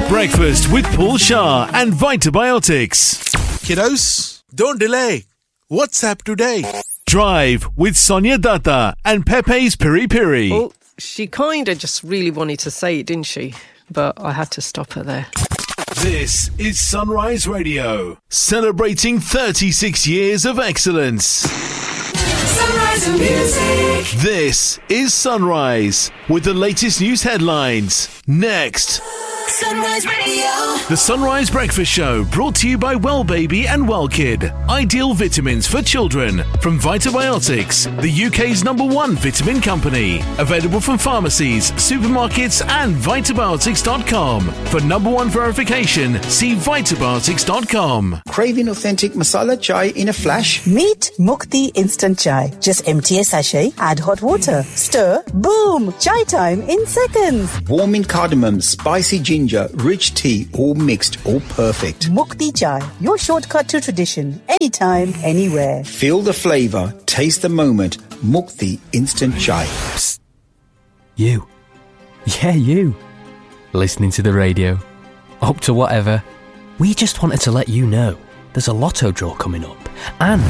Breakfast with Paul Shah and Vitabiotics. Kiddos, don't delay. WhatsApp today. Drive with Sonia Datta and Pepe's Piri Piri. Well, she kind of just really wanted to say it, didn't she? But I had to stop her there. This is Sunrise Radio, celebrating 36 years of excellence. Sunrise Music. This is Sunrise with the latest news headlines. Next. Sunrise Radio. The Sunrise Breakfast Show brought to you by Well Baby and Well Kid. Ideal vitamins for children from Vitabiotics, the UK's #1 vitamin company. Available from pharmacies, supermarkets and Vitabiotics.com. For #1 verification, see Vitabiotics.com. Craving authentic masala chai in a flash? Meet Mukti Instant Chai. Just empty a sachet, add hot water, stir, boom! Chai time in seconds. Warm in cardamom, spicy ginger, rich tea, all mixed, all perfect. Mukti Chai, your shortcut to tradition. Anytime, anywhere. Feel the flavor, taste the moment. Mukti Instant Chai. Psst. You. Yeah, you. Listening to the radio. Up to whatever. We just wanted to let you know there's a lotto draw coming up. And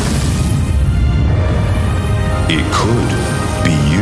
it could be you.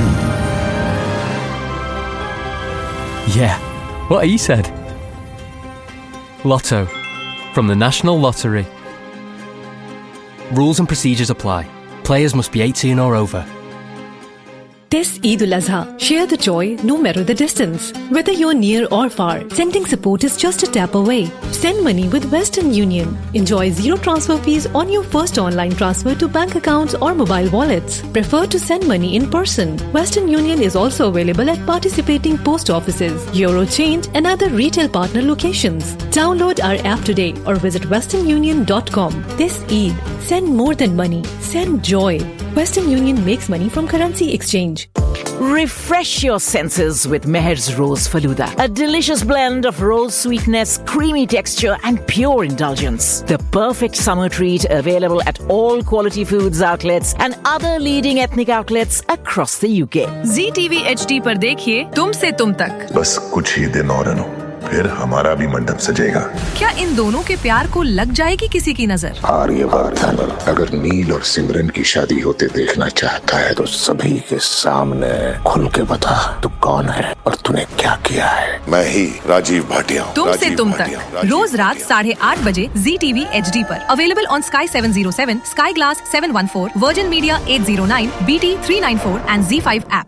Yeah, what he said. Lotto, from the National Lottery. Rules and procedures apply. Players must be 18 or over. This Eid al-Azha, share the joy no matter the distance. Whether you're near or far, sending support is just a tap away. Send money with Western Union. Enjoy zero transfer fees on your first online transfer to bank accounts or mobile wallets. Prefer to send money in person. Western Union is also available at participating post offices, Eurochange and other retail partner locations. Download our app today or visit westernunion.com. This Eid, send more than money. Send joy. Western Union makes money from currency exchange. Refresh your senses with Meher's Rose Faluda, a delicious blend of rose sweetness, creamy texture and pure indulgence. The perfect summer treat available at all Quality Foods outlets and other leading ethnic outlets across the UK. ZTV HD पर देखिए तुम से तुम तक. बस कुछ ही दिन और अनु, फिर हमारा भी मंडप सजेगा. क्या इन दोनों के प्यार को लग जाएगी किसी की नजर? आर्यवर्धन अगर नील और सिमरन की शादी होते देखना चाहता है तो सभी के सामने खुल के बता तू कौन है और तूने क्या किया है. मैं ही राजीव भाटिया. तुम से तुम तक रोज रात 8:30 बजे ZTV HD पर. Available on Sky 707, Sky Glass 714, Virgin Media 809, BT 394 and Z5 app.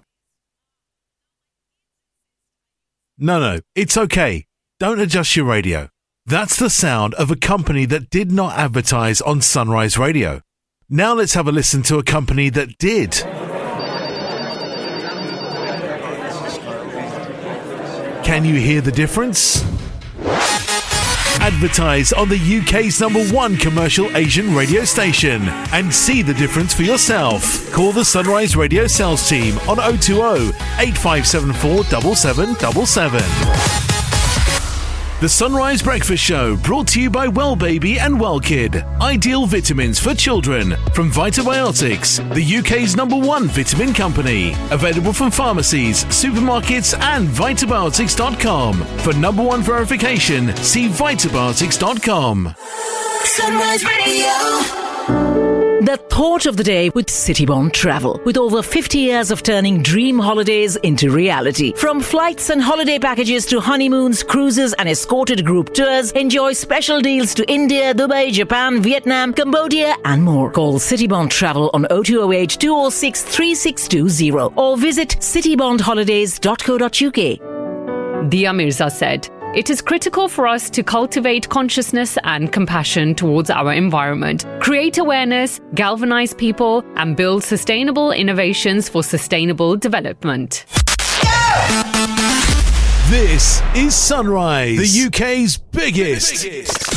No, it's okay. Don't adjust your radio. That's the sound of a company that did not advertise on Sunrise Radio. Now let's have a listen to a company that did. Can you hear the difference? Advertise on the UK's #1 commercial Asian radio station and see the difference for yourself. Call the Sunrise Radio sales team on 020 8574 7777. The Sunrise Breakfast Show brought to you by Well Baby and Well Kid. Ideal vitamins for children from Vitabiotics, the UK's #1 vitamin company. Available from pharmacies, supermarkets and Vitabiotics.com. For #1 verification, see Vitabiotics.com. Sunrise Radio. The thought of the day with Citybond Travel. With over 50 years of turning dream holidays into reality. From flights and holiday packages to honeymoons, cruises and escorted group tours, enjoy special deals to India, Dubai, Japan, Vietnam, Cambodia and more. Call Citybond Travel on 0208 206 3620 or visit citybondholidays.co.uk. Dia Mirza said, "It is critical for us to cultivate consciousness and compassion towards our environment, create awareness, galvanize people, and build sustainable innovations for sustainable development." This is Sunrise, the UK's biggest